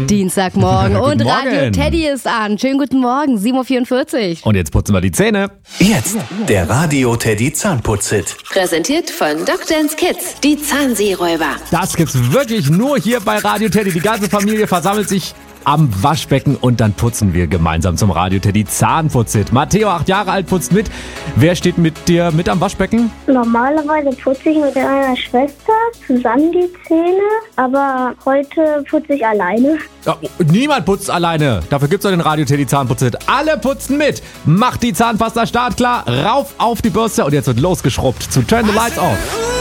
Dienstagmorgen und Guten Radio Morgen. Teddy ist an. Schönen guten Morgen, 7.44 Uhr. Und jetzt putzen wir die Zähne. Jetzt der Radio Teddy Zahnputz-Hit. Präsentiert von Dr. Kids, die Zahnseeräuber. Das gibt's wirklich nur hier bei Radio Teddy. Die ganze Familie versammelt sich am Waschbecken und dann putzen wir gemeinsam zum Radio Teddy Zahnputz-Hit. Matteo, 8 Jahre alt, putzt mit. Wer steht mit dir mit am Waschbecken? Normalerweise putze ich mit einer Schwester zusammen die Zähne, aber heute putze ich alleine. Ja, niemand putzt alleine. Dafür gibt's doch den Radio Teddy Zahnputz-Hit. Alle putzen mit. Macht die Zahnpasta startklar, rauf auf die Bürste und jetzt wird losgeschrubbt zu Turn the Lights Off.